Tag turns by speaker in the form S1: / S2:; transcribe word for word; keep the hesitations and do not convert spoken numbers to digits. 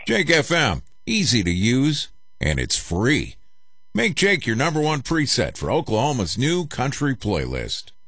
S1: Jake F M, easy to use, and it's free. Make Jake your number one preset for Oklahoma's new country playlist.